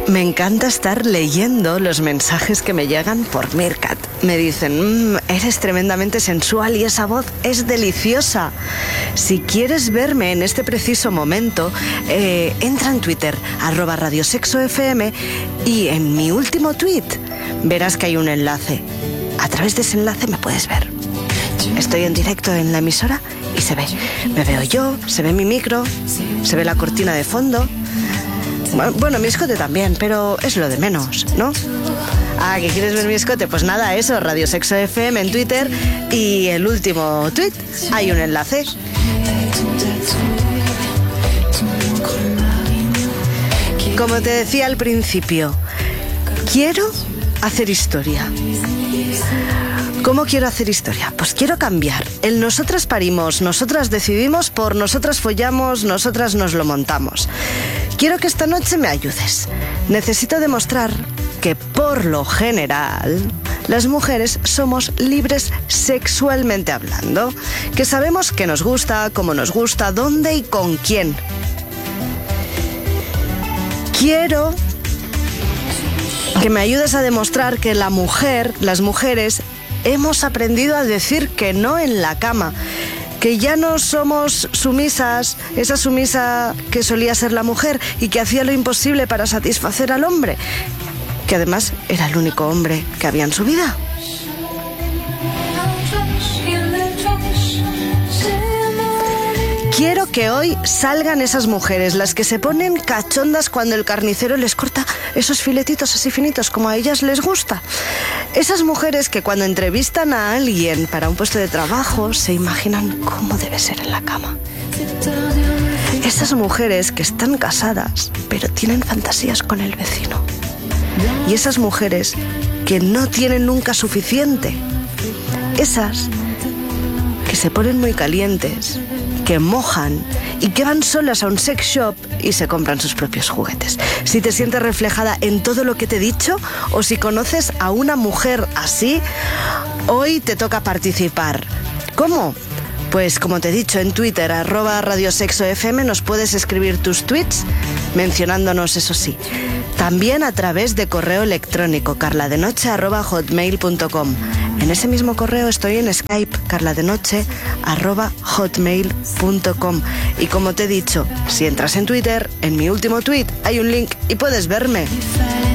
Me encanta estar leyendo los mensajes que me llegan por Meerkat. Me dicen, eres tremendamente sensual y esa voz es deliciosa. Si quieres verme en este preciso momento, entra en Twitter, @radiosexofm, y en mi último tweet verás que hay un enlace. A través de ese enlace me puedes ver. Estoy en directo en la emisora y se ve. Me veo yo, se ve mi micro, se ve la cortina de fondo. Bueno, mi escote también, pero es lo de menos, ¿no? Ah, ¿que quieres ver mi escote? Pues nada, eso, Radio Sexo FM en Twitter, y el último tweet, hay un enlace. Como te decía al principio, quiero hacer historia. ¿Cómo quiero hacer historia? Pues quiero cambiar. El nosotras parimos, nosotras decidimos, por nosotras follamos, nosotras nos lo montamos. Quiero que esta noche me ayudes. Necesito demostrar que, por lo general, las mujeres somos libres sexualmente hablando, que sabemos qué nos gusta, cómo nos gusta, dónde y con quién. Quiero que me ayudes a demostrar que las mujeres, hemos aprendido a decir que no en la cama, que ya no somos sumisas, esa sumisa que solía ser la mujer y que hacía lo imposible para satisfacer al hombre, que además era el único hombre que había en su vida. Quiero que hoy salgan esas mujeres, las que se ponen cachondas cuando el carnicero les corta esos filetitos así finitos como a ellas les gusta. Esas mujeres que cuando entrevistan a alguien para un puesto de trabajo se imaginan cómo debe ser en la cama. Esas mujeres que están casadas pero tienen fantasías con el vecino. Y esas mujeres que no tienen nunca suficiente. Esas que se ponen muy calientes, que mojan y que van solas a un sex shop y se compran sus propios juguetes. Si te sientes reflejada en todo lo que te he dicho, o si conoces a una mujer así, hoy te toca participar. ¿Cómo? Pues como te he dicho, en Twitter, @radiosexofm, nos puedes escribir tus tweets mencionándonos, eso sí. También a través de correo electrónico, carladenoche@hotmail.com. En ese mismo correo estoy en Skype, carladenoche@hotmail.com. Y como te he dicho, si entras en Twitter, en mi último tweet hay un link y puedes verme.